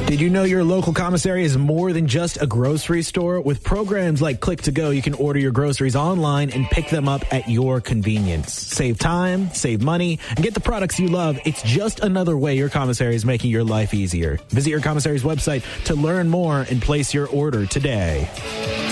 Did you know your local commissary is more than just a grocery store? With programs like Click to Go, you can order your groceries online and pick them up at your convenience. Save time, save money, and get the products you love. It's just another way your commissary is making your life easier. Visit your commissary's website to learn more and place your order today.